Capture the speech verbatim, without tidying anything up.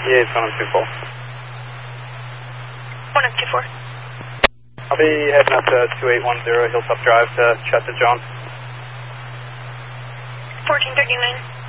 Yeah, it's one oh two four. one oh two four. I'll be heading up to two eight one zero Hilltop Drive to chat to John. fourteen thirty-nine.